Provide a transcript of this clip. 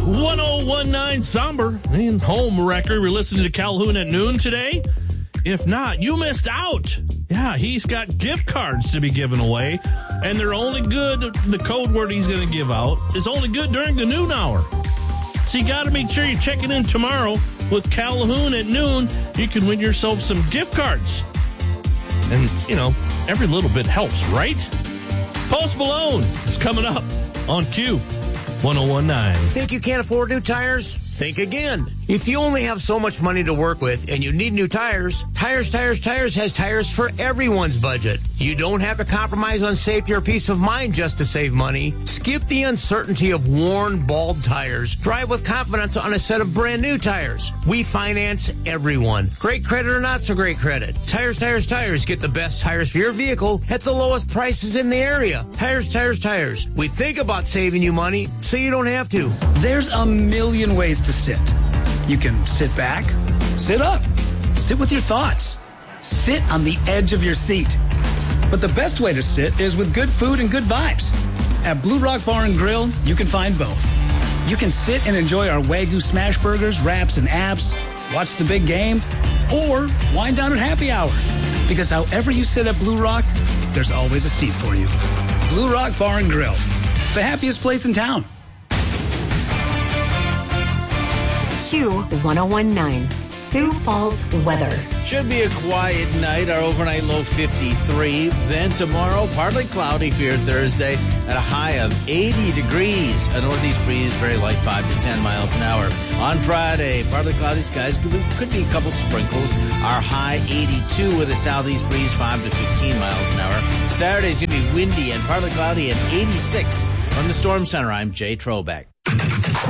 1019 Somber and Home Wrecker. We're listening to Calhoun at noon today. If not, you missed out. Yeah, he's got gift cards to be given away, and they're only good, the code word he's going to give out is only good during the noon hour. So you got to make sure you're checking in tomorrow with Calhoun at noon. You can win yourself some gift cards. And, you know, every little bit helps, right? Post Malone is coming up on Q 1019. Think you can't afford new tires? Think again. If you only have so much money to work with and you need new tires, Tires has tires for everyone's budget. You don't have to compromise on safety or peace of mind just to save money. Skip the uncertainty of worn, bald tires. Drive with confidence on a set of brand new tires. We finance everyone. Great credit or not so great credit. Tires. Get the best tires for your vehicle at the lowest prices in the area. Tires. We think about saving you money so you don't have to. There's a million ways to sit. You can sit back, sit up, sit with your thoughts, sit on the edge of your seat. But the best way to sit is with good food and good vibes. At Blue Rock Bar and Grill, you can find both. You can sit and enjoy our Wagyu smash burgers, wraps, and apps, watch the big game, or wind down at happy hour. Because however you sit at Blue Rock, there's always a seat for you. Blue Rock Bar and Grill, the happiest place in town. Q1019, Sioux Falls weather. Should be a quiet night. Our overnight low 53. Then tomorrow, partly cloudy for your Thursday at a high of 80 degrees. A northeast breeze, very light, 5 to 10 miles an hour. On Friday, partly cloudy skies. Could be a couple sprinkles. Our high 82 with a southeast breeze, 5 to 15 miles an hour. Saturday's going to be windy and partly cloudy at 86. From the Storm Center, I'm Jay Trobeck.